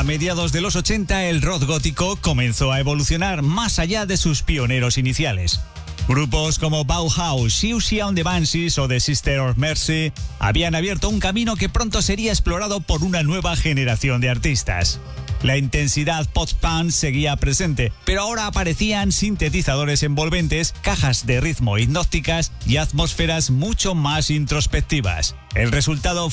mediados de los 80, el rock gótico comenzó a evolucionar más allá de sus pioneros iniciales. Grupos como Bauhaus, Siouxsie and the Banshees o The Sisters of Mercy habían abierto un camino que pronto sería explorado por una nueva generación de artistas. La intensidad post-punk seguía presente, pero ahora aparecían sintetizadores envolventes, cajas de ritmo hipnóticas y atmósferas mucho más introspectivas. El resultado